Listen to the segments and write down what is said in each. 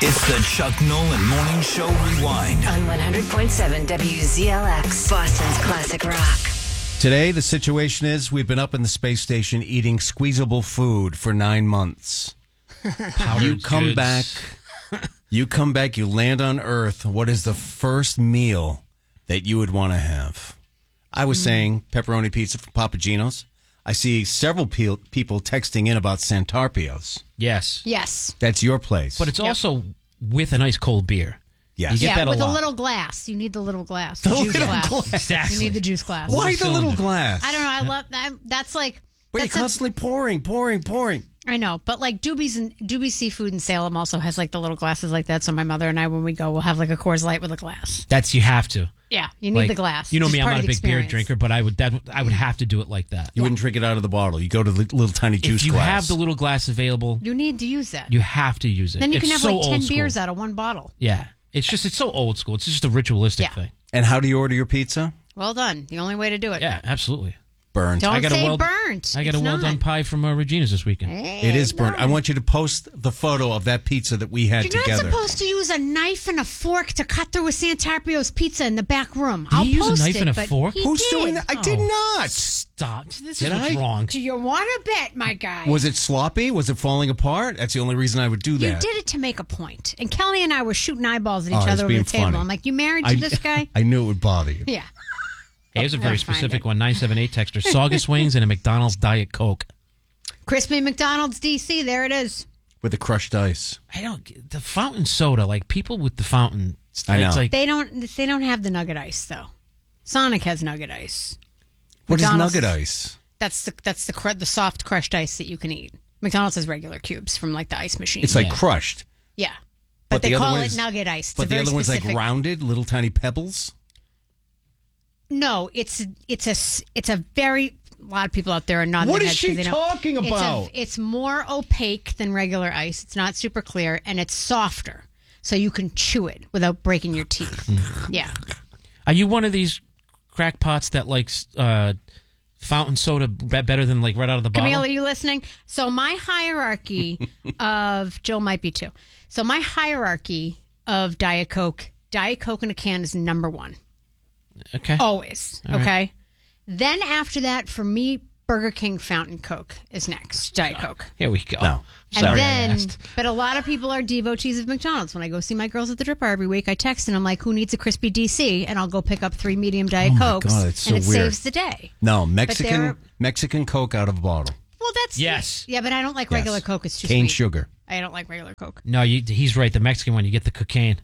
It's the Chuck Nolan Morning Show Rewind. On 100.7 WZLX, Boston's classic rock. Today, the situation is we've been up in the space station eating squeezable food for 9 months. You come back, you land on Earth. What is the first meal that you would want to have? I was saying pepperoni pizza from Papa Gino's. I see several people texting in about Santarpio's. Yes. That's your place. But it's also with an ice cold beer. Yes. You get that with a a lot. little glass. You need the little glass. The juice little glass. glass. Exactly. You need the juice glass. Why the little glass? I don't know. I love that. That's like. But you're that's constantly pouring. I know, but like Doobie's Seafood in Salem also has like the little glasses like that. So my mother and I, when we go, we'll have like a Coors Light with a glass. You have to. Yeah, you need Like, the glass. You know It's me, I'm part not of a the big beer experience. drinker, but I would have to do it like that. You wouldn't drink it out of the bottle. You go to the little tiny juice If you glass. have the little glass available, You need to use that. you have to use it. Then you can It's have so like 10 old school. beers out of one bottle. Yeah. It's so old school. It's just a ritualistic Yeah. thing. And how do you order your pizza? Well done. The only way to do it. Yeah, absolutely. Burnt. Don't I got a say well- burnt. I got a It's well done not. pie from Regina's this weekend. It is burnt. I want you to post the photo of that pizza that we had You're together. not supposed to use a knife and a fork to cut through a Santarpio's pizza in the back room. Did he I'll use a post knife it, and a but fork? he Who's did. doing that? I did not. Stop. This Did is what's I? wrong. Do you want to bet, my guy? Was it sloppy? Was it falling apart? That's the only reason I would do You that. did it to make a point. And Kelly and I were shooting eyeballs at Oh, each I was other over being the table. funny. I'm like, you married to this guy? I knew it would bother you. Yeah. Here's a very I'll find specific it. one. 978 texter. Saugus wings and a McDonald's Diet Coke. Crispy McDonald's DC. There it is. With the crushed ice. I don't get the fountain soda. Like people with the fountain. I know. It's like They don't have the nugget ice though. Sonic has nugget ice. What is McDonald's- nugget ice? That's the soft crushed ice that you can eat. McDonald's has regular cubes from like the ice machine. It's like Yeah. crushed. yeah. But But they the other call one it is- nugget ice. It's But a the very other one's like specific- rounded, little tiny pebbles. No, it's a very a lot of people out there are nodding What their is heads she 'cause they know. talking about? It's more opaque than regular ice. It's not super clear, and it's softer, so you can chew it without breaking your teeth. Yeah. Are you one of these crackpots that likes fountain soda better than like right out of the bottle? Camille, are you listening? So my hierarchy of Jill might be too. So my hierarchy of Diet Coke in a can is number one. Okay. Always. All right. Okay. Then after that, for me, Burger King Fountain Coke is next. Diet Coke. Here we go. No. And Sorry I then, asked. but a lot of people are devotees of McDonald's. When I go see my girls at the Drip Bar every week, I text and I'm like, who needs a crispy DC? And I'll go pick up 3 medium Diet Oh my Cokes. God, it's so and it weird. saves the day. No, they're- Mexican Coke out of a bottle. Well, that's. Yes. Yeah, but I don't like Yes. regular Coke. It's too Cane sweet. sugar. I don't like regular Coke. No, he's right. The Mexican one, you get the cocaine.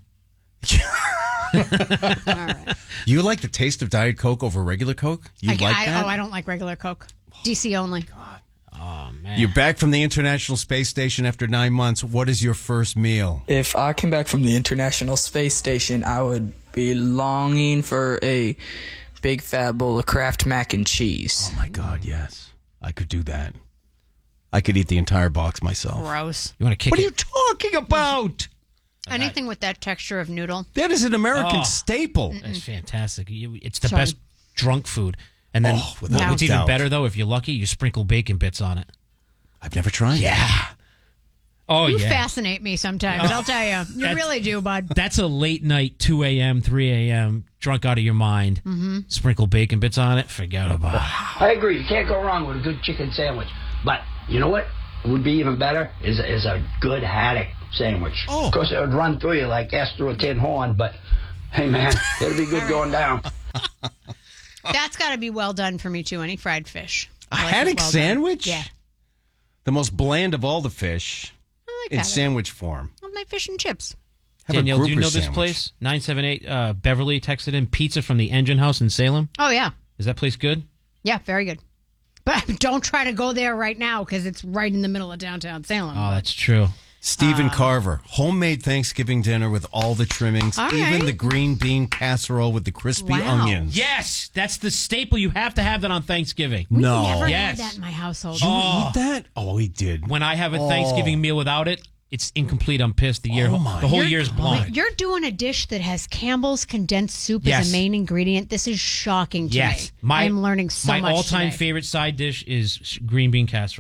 All right. You like the taste of Diet Coke over regular Coke? You like that? I don't like regular Coke. DC only. Oh man. You're back from the International Space Station after 9 months. What is your first meal? If I came back from the International Space Station, I would be longing for a big fat bowl of Kraft mac and cheese. Oh my God, yes. I could do that. I could eat the entire box myself. Gross. You want to kick What are it? you talking about? Anything with that texture of noodle. That is an American Oh. staple. That's fantastic. It's the Sorry. best drunk food. And then Oh, without what's even doubt. better though, if you're lucky, you sprinkle bacon bits on it. I've never tried. Yeah. Oh You yeah. fascinate me sometimes. I'll tell you. You That's- really do, bud. That's a late night, 2 a.m., 3 a.m., drunk out of your mind. Mm-hmm. Sprinkle bacon bits on it. Forget about it. I agree. You can't go wrong with a good chicken sandwich. But you know what would be even better is a good haddock sandwich. Oh. Of course, it would run through you like S through a tin horn, but hey, man, it'll be good going down. That's got to be well done for me, too. Any fried fish. A I like it haddock well done. sandwich? Yeah. The most bland of all the fish I like in haddock. sandwich form. I love my fish and chips. Have Danielle, a do you grouper know this sandwich. place? 978 Beverly texted in pizza from the Engine House in Salem. Oh, yeah. Is that place good? Yeah, very good. But don't try to go there right now because it's right in the middle of downtown Salem. Oh, that's true. Stephen Carver, homemade Thanksgiving dinner with all the trimmings, All even right. the green bean casserole with the crispy Wow. onions. Yes, that's the staple. You have to have that on Thanksgiving. We No. never Yes. had that in my household. You eat that? Oh, he did. When I have a Thanksgiving meal without it, it's incomplete. I'm pissed. The my whole You're- year's blown. You're doing a dish that has Campbell's condensed soup Yes. as a main ingredient. This is shocking to Yes, me. I'm learning so much My all-time today. favorite side dish is green bean casserole.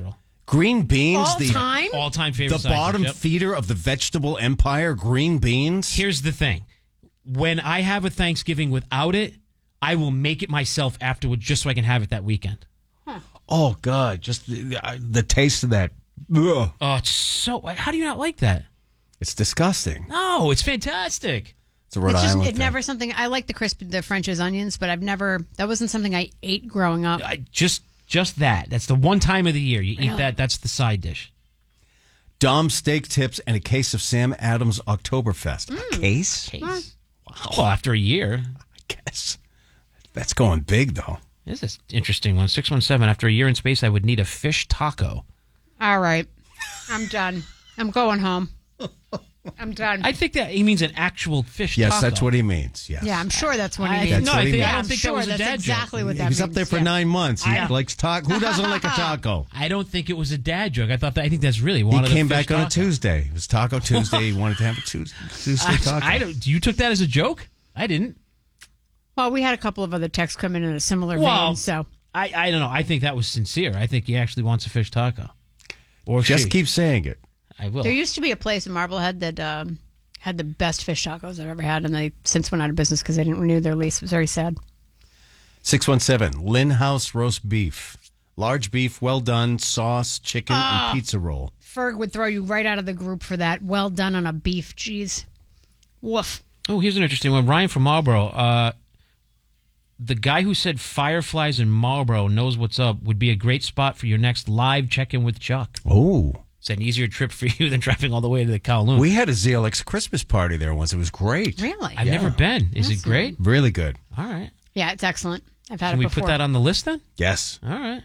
Green beans, All-time favorite the side dish, bottom yep. feeder of the vegetable empire, green beans. Here's the thing. When I have a Thanksgiving without it, I will make it myself afterwards just so I can have it that weekend. Oh, God. Just the taste of that. Ugh. Oh, it's so... How do you not like that? It's disgusting. No, it's fantastic. It's a Rhode Island thing. never something I like the French as onions, but that wasn't something I ate growing up. Just that. That's the one time of the year you eat that. That's the side dish. Dom's steak tips and a case of Sam Adams Oktoberfest. A case? Wow. Well, after a year. I guess. That's going big, though. This is an interesting one. 617. After a year in space, I would need a fish taco. All right. I'm done. I'm going home. I'm done. I think that he means an actual fish Yes, taco. that's what he means. Yes. Yeah, I'm sure that's what he I- means. no, I think- I I'm don't think that sure was a that's dad exactly joke. what that He means. was up there for Yeah. 9 months. He likes taco. Who doesn't like a taco? I don't think it was a dad joke. I think that's really He one of the came fish back on a taco. Tuesday. It was Taco Tuesday. He wanted to have a Tuesday taco. You took that as a joke? I didn't. Well, we had a couple of other texts come in a similar Well, vein, so. I don't know. I think that was sincere. I think he actually wants a fish taco. Or Just she. keep saying it. I will. There used to be a place in Marblehead that had the best fish tacos I've ever had, and they since went out of business because they didn't renew their lease. It was very sad. 617, Lynn House roast beef. Large beef, well done, sauce, chicken, and pizza roll. Ferg would throw you right out of the group for that. Well done on a beef. Jeez. Woof. Oh, here's an interesting one. Ryan from Marlboro. The guy who said fireflies in Marlboro knows what's up would be a great spot for your next live check-in with Chuck. Oh. It's an easier trip for you than driving all the way to the Kowloon. We had a ZLX Christmas party there once. It was great. Really? I've never been. Is it great? Really good. All right. Yeah, it's excellent. I've had Can it we before. put that on the list then? Yes. All right.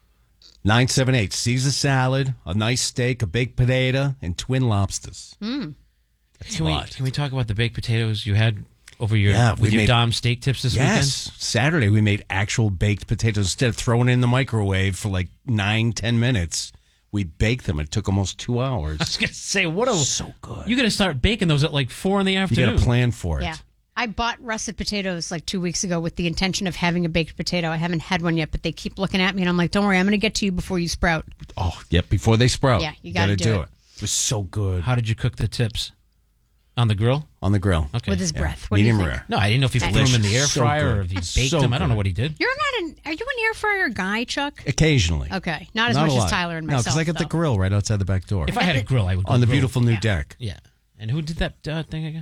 978, Caesar salad, a nice steak, a baked potato, and twin lobsters. That's Can a lot. we talk about the baked potatoes you had over your we with your made- Dom steak tips this Yes. Saturday, we made actual baked potatoes. Instead of throwing it in the microwave for like 9-10 minutes, we baked them. It took almost 2 hours. I was going to say, So good. You're going to start baking those at like 4 in the You afternoon. got to plan for it. Yeah. I bought russet potatoes like 2 weeks ago with the intention of having a baked potato. I haven't had one yet, but they keep looking at me, and I'm like, don't worry, I'm going to get to you before you sprout. Oh, yep. Before they sprout. Yeah, you gotta do it. It was so good. How did you cook the tips? On the grill? On the grill. Okay. With his breath. What do you Medium think? rare. No, I didn't know if he threw them in the air So fryer good. or if he baked So them. I don't know good. what he did. Are you an air fryer guy, Chuck? Occasionally. Okay. Not as Not much a as lot. Tyler and No, myself. because I got the though. grill right outside the back door. If I had a grill, I would go On the grill. beautiful new deck. Yeah. And who did that thing again?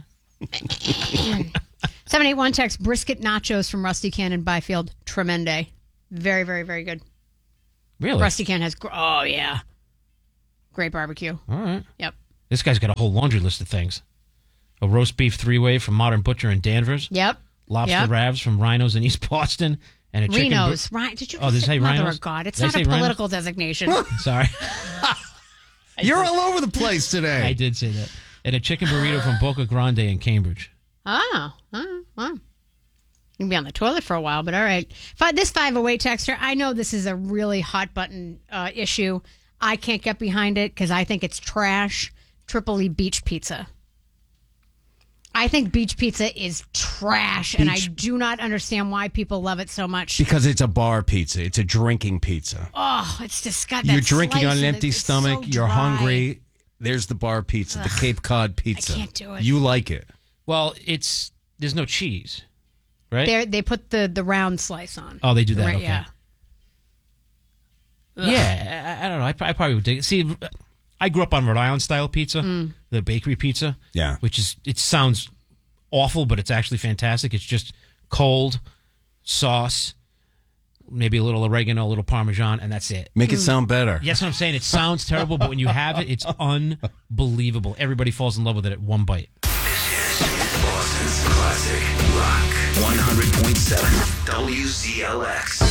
781 text brisket nachos from Rusty Can in Byfield. Tremende. Very, very, very good. Really? Rusty Can has, oh, yeah. Great barbecue. All right. Yep. This guy's got a whole laundry list of things. A roast beef 3-way from Modern Butcher in Danvers. Yep. Lobster Yep. Ravs from Rhinos in East Boston. And a chicken... Rhinos. Right. Did you Oh, did it say Mother rhinos? of God. It's Did I not say a rhinos? political designation. Sorry. You're all over the place today. I did say that. And a chicken burrito from Boca Grande in Cambridge. Oh, wow. You can be on the toilet for a while, but all right. This 508 texter, I know this is a really hot button issue. I can't get behind it because I think it's trash. Tripoli beach pizza. I think beach pizza is trash, and I do not understand why people love it so much. Because it's a bar pizza. It's a drinking pizza. Oh, it's disgusting. You're drinking on an empty stomach. You're hungry. There's the bar pizza, the Cape Cod pizza. can't do it. You like it. Well, there's no cheese, right? They put the round slice on. Oh, they do that. Right, Okay. yeah. Yeah, I don't know. I probably would dig it. See, I grew up on Rhode Island style pizza, the bakery pizza. Yeah. It sounds awful, but it's actually fantastic. It's just cold sauce, maybe a little oregano, a little Parmesan, and that's it. Make it sound better. Yes, what I'm saying. It sounds terrible, but when you have it, it's unbelievable. Everybody falls in love with it at one bite. Boston's classic rock 100.7 WZLX.